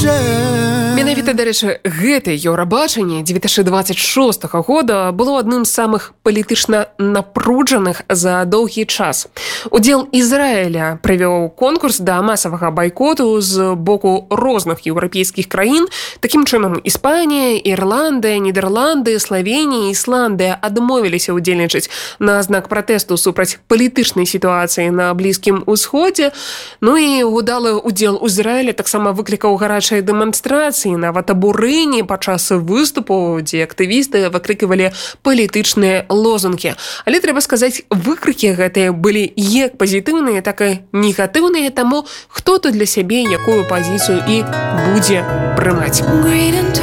Менавіта, дарэчы, гэтае еўрабачанне 2026 года было адным з самых палітычна напружаных за доўгі час. Удзел Ізраіля прывёў конкурс да масавага байкоту з боку розных еўрапейскіх краін. Такім чынам, Іспанія, Ірландыя, Нідерланды, Славенія, Ісландыя адмовіліся ўдзельнічаць на знак пратэсту супраць палітычнай сітуацыі на Блізкім Усходзе. Ну і удалы удзел Ізраіля таксама выклікаў гарачыя дэманстрацыі, нават абурэнні падчас выступу, дзе актывісты выкрыквалі палітычныя лозунгі. Але трэба сказаць, выкрыкі гэтыя былі як пазітыўныя, так і негатыўныя, таму хто тут для сябе якую пазіцыю і будзе прымаць.